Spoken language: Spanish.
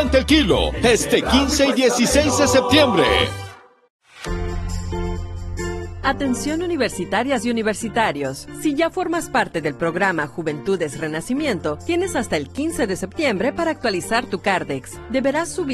el kilo este 15 y 16 de septiembre. Atención universitarias y universitarios. Si ya formas parte del programa Juventudes Renacimiento, tienes hasta el 15 de septiembre para actualizar tu Cardex. Deberás subir